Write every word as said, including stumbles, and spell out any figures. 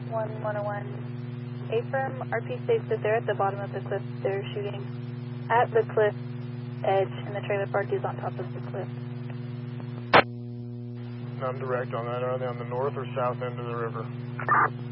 one one oh one. A-firm, R P states that they're at the bottom of the cliff. They're shooting at the cliff edge, and the trailer park is on top of the cliff. I'm direct on that. Are they on the north or south end of the river?